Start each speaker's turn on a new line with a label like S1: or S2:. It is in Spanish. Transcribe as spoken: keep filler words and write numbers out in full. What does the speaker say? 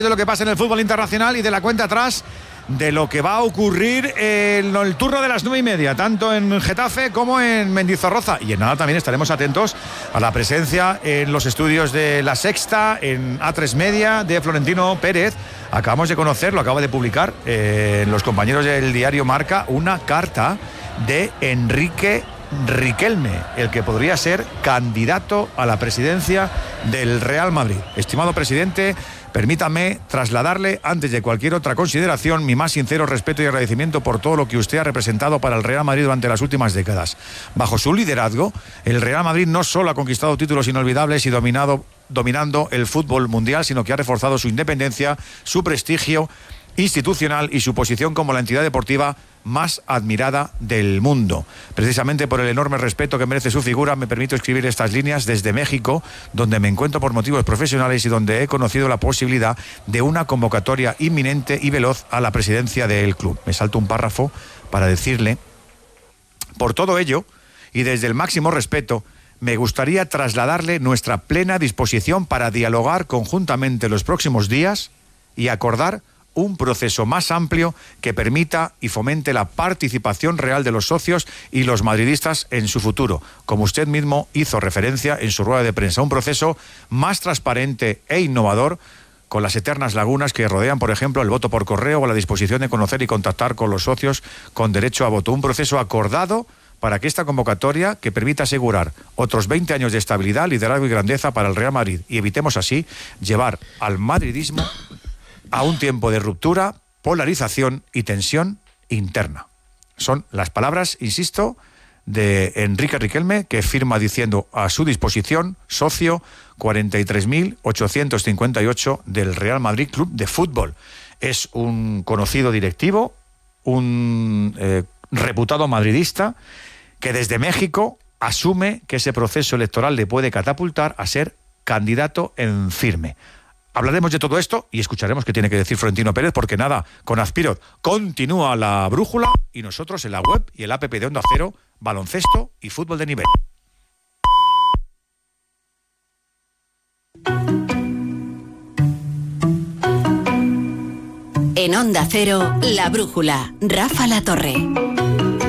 S1: De lo que pasa en el fútbol internacional y de la cuenta atrás de lo que va a ocurrir en el turno de las nueve y media, tanto en Getafe como en Mendizorroza. Y en nada también estaremos atentos a la presencia en los estudios de La Sexta, en A tres Media, de Florentino Pérez. Acabamos de conocer, lo acaba de publicar eh, los compañeros del diario Marca, una carta de Enrique Riquelme, el que podría ser candidato a la presidencia del Real Madrid. Estimado presidente, permítame trasladarle, antes de cualquier otra consideración, mi más sincero respeto y agradecimiento por todo lo que usted ha representado para el Real Madrid durante las últimas décadas. Bajo su liderazgo, el Real Madrid no solo ha conquistado títulos inolvidables y dominado, dominando el fútbol mundial, sino que ha reforzado su independencia, su prestigio institucional y su posición como la entidad deportiva más admirada del mundo. Precisamente por el enorme respeto que merece su figura, me permito escribir estas líneas desde México, donde me encuentro por motivos profesionales y donde he conocido la posibilidad de una convocatoria inminente y veloz a la presidencia del club. Me salto un párrafo para decirle: por todo ello, y desde el máximo respeto, me gustaría trasladarle nuestra plena disposición para dialogar conjuntamente los próximos días y acordar un proceso más amplio que permita y fomente la participación real de los socios y los madridistas en su futuro, como usted mismo hizo referencia en su rueda de prensa. Un proceso más transparente e innovador, con las eternas lagunas que rodean, por ejemplo, el voto por correo o la disposición de conocer y contactar con los socios con derecho a voto. Un proceso acordado para que esta convocatoria, que permita asegurar otros veinte años de estabilidad, liderazgo y grandeza para el Real Madrid, y evitemos así llevar al madridismo a un tiempo de ruptura, polarización y tensión interna. Son las palabras, insisto, de Enrique Riquelme, que firma diciendo: a su disposición, socio cuarenta y tres mil ochocientos cincuenta y ocho del Real Madrid Club de Fútbol. Es un conocido directivo, un eh, reputado madridista, que desde México asume que ese proceso electoral le puede catapultar a ser candidato en firme. Hablaremos de todo esto y escucharemos qué tiene que decir Florentino Pérez, porque nada, con Azpirot continúa la brújula y nosotros en la web y el app de Onda Cero, baloncesto y fútbol de nivel.
S2: En Onda Cero, la brújula, Rafa La Torre.